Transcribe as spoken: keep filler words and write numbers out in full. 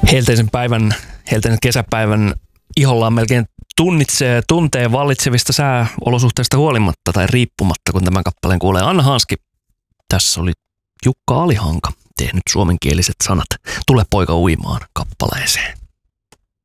Helteisen päivän, helteisen kesäpäivän ihollaan melkein tunnitsee, tuntee vallitsevista sääolosuhteista huolimatta tai riippumatta, kun tämän kappaleen kuulee. Anna Hanski, tässä oli Jukka Alihanka tehnyt suomenkieliset sanat Tule poika uimaan kappaleeseen.